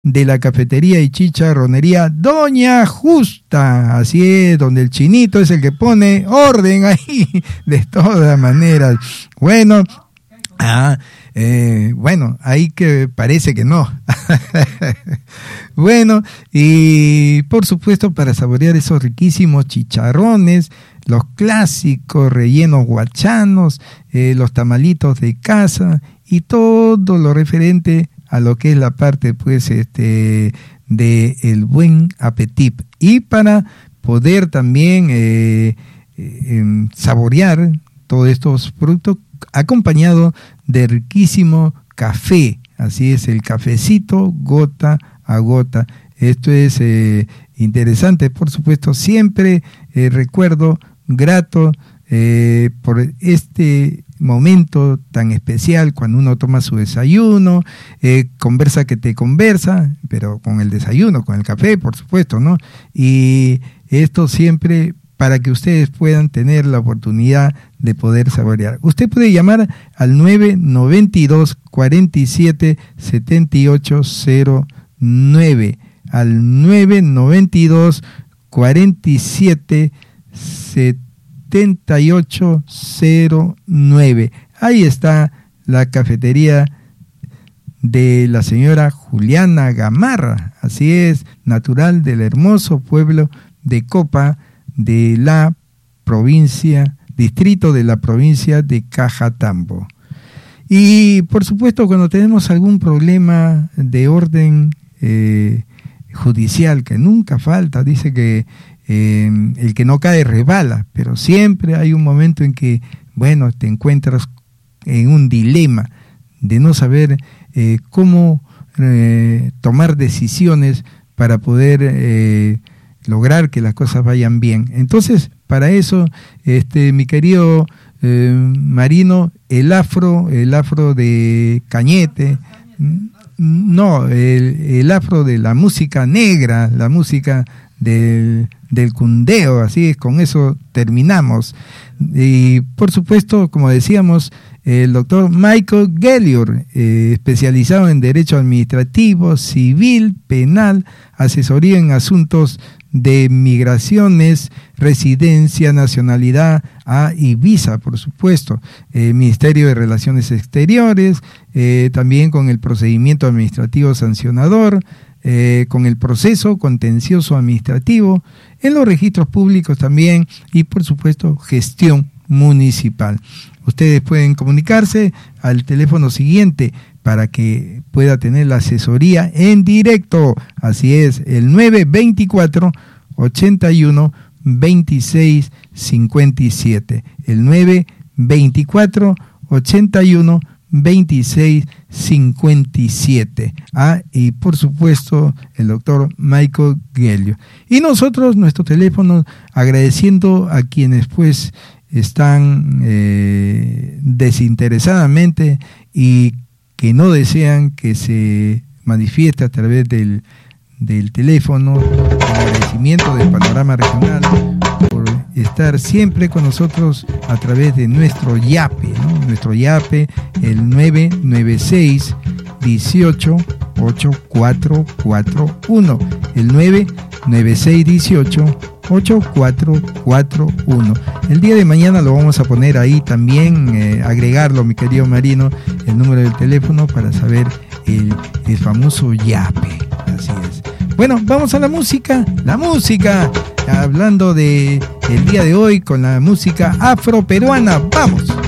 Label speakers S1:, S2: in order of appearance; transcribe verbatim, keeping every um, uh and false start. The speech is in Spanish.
S1: de la cafetería y chicharronería Doña Justa. Así es, donde el chinito es el que pone orden ahí, de todas maneras. Bueno, ah, eh, bueno, ahí que parece que no. Bueno, y por supuesto para saborear esos riquísimos chicharrones, los clásicos rellenos guachanos, eh, los tamalitos de casa y todo lo referente a lo que es la parte pues este de el buen apetito, y para poder también eh, eh, saborear todos estos productos acompañado de riquísimo café. Así es, el cafecito gota a gota. Esto es eh, interesante, por supuesto. Siempre eh, recuerdo grato eh, por este momento tan especial cuando uno toma su desayuno, eh, conversa que te conversa, pero con el desayuno, con el café, por supuesto, ¿no? Y esto siempre para que ustedes puedan tener la oportunidad de poder saborear. Usted puede llamar al nueve nueve dos, cuatro siete, siete ocho cero nueve, al nueve nueve dos, cuatro siete, siete ocho cero nueve. Ahí está la cafetería de la señora Juliana Gamarra, así es, natural del hermoso pueblo de Copa, de la provincia, distrito de la provincia de Cajatambo. Y por supuesto, cuando tenemos algún problema de orden eh, judicial, que nunca falta, dice que eh, el que no cae resbala, pero siempre hay un momento en que, bueno, te encuentras en un dilema de no saber eh, cómo eh, tomar decisiones para poder eh, lograr que las cosas vayan bien. Entonces, para eso, este, mi querido eh, Marino, el afro, el afro de Cañete, no, el, el afro de la música negra, la música del, del cundeo, así es, con eso terminamos. Y por supuesto, como decíamos, el doctor Michael Gellior, eh, especializado en Derecho Administrativo, Civil, Penal, asesoría en asuntos de migraciones, residencia, nacionalidad A y visa, por supuesto, eh, Ministerio de Relaciones Exteriores, eh, también con el procedimiento administrativo sancionador, eh, con el proceso contencioso administrativo, en los registros públicos también, y por supuesto gestión municipal. Ustedes pueden comunicarse al teléfono siguiente para que pueda tener la asesoría en directo. Así es, el nueve veinticuatro, ochenta y uno, veintiséis cincuenta y siete. El nueve veinticuatro, ochenta y uno, veintiséis cincuenta y siete. Ah, y por supuesto, el doctor Michael Gellior. Y nosotros, nuestro teléfono, agradeciendo a quienes pues están eh, desinteresadamente y que no desean que se manifieste a través del, del teléfono, el agradecimiento del Panorama Regional por estar siempre con nosotros a través de nuestro yape, ¿no? Nuestro yape, el nueve nueve seis, dieciocho, ochenta y cuatro cuarenta y uno, el nueve nueve seis, dieciocho, ochenta y cuatro cuarenta y uno. El día de mañana lo vamos a poner ahí también, eh, agregarlo, mi querido Marino, el número del teléfono para saber el, el famoso yape. Así es. Bueno, vamos a la música, la música, hablando de el día de hoy con la música afroperuana. ¡Vamos!